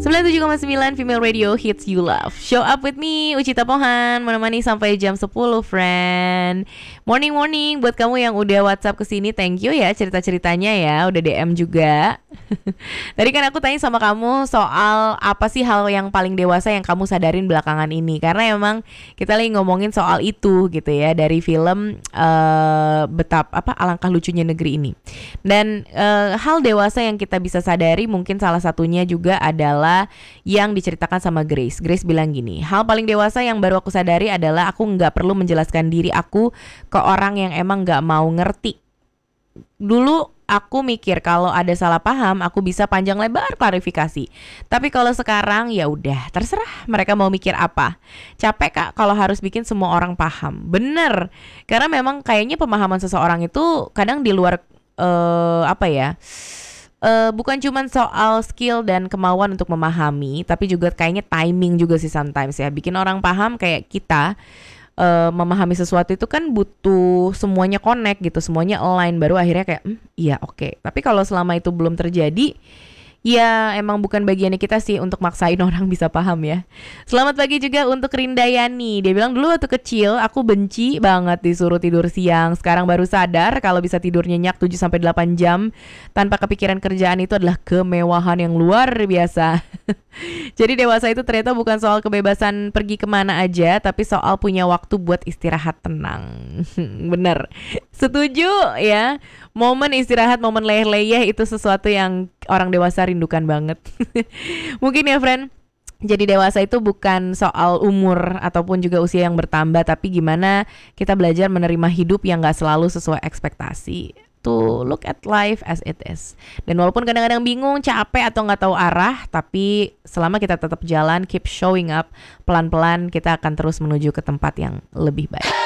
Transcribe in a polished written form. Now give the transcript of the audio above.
97,9 Female Radio Hits You Love. Show up with me, Ucita Pohan, menemani sampai jam 10, friend. Morning buat kamu yang udah WhatsApp kesini. Thank you ya cerita-ceritanya ya. Udah DM juga. Tadi kan aku tanya sama kamu soal apa sih hal yang paling dewasa yang kamu sadarin belakangan ini. Karena emang kita lagi ngomongin soal itu gitu ya. Dari film Alangkah Lucunya Negeri ini. Dan hal dewasa yang kita bisa sadari mungkin salah satunya juga adalah yang diceritakan sama Grace. Grace bilang gini, hal paling dewasa yang baru aku sadari adalah aku gak perlu menjelaskan diri aku ke orang yang emang gak mau ngerti. Dulu aku mikir kalau ada salah paham aku bisa panjang lebar klarifikasi. Tapi kalau sekarang ya udah terserah mereka mau mikir apa. Capek Kak kalau harus bikin semua orang paham. Bener, karena memang kayaknya pemahaman seseorang itu kadang di luar bukan cuma soal skill dan kemauan untuk memahami, tapi juga kayaknya timing juga sih sometimes ya. Bikin orang paham kayak kita memahami sesuatu itu kan butuh semuanya connect gitu, semuanya align, baru akhirnya kayak iya oke. Tapi kalau selama itu belum terjadi, ya emang bukan bagiannya kita sih untuk maksain orang bisa paham ya. Selamat pagi juga untuk Rindayani. Dia bilang dulu waktu kecil aku benci banget disuruh tidur siang. Sekarang baru sadar kalau bisa tidur nyenyak 7-8 jam tanpa kepikiran kerjaan itu adalah kemewahan yang luar biasa. Jadi dewasa itu ternyata bukan soal kebebasan pergi kemana aja, tapi soal punya waktu buat istirahat tenang. Bener, setuju ya. Momen istirahat, momen leyeh-leyeh itu sesuatu yang orang dewasa rindukan banget. Mungkin ya friend, jadi dewasa itu bukan soal umur ataupun juga usia yang bertambah, tapi gimana kita belajar menerima hidup yang gak selalu sesuai ekspektasi. To look at life as it is. Dan walaupun kadang-kadang bingung, capek atau gak tahu arah, tapi selama kita tetap jalan, keep showing up, pelan-pelan kita akan terus menuju ke tempat yang lebih baik.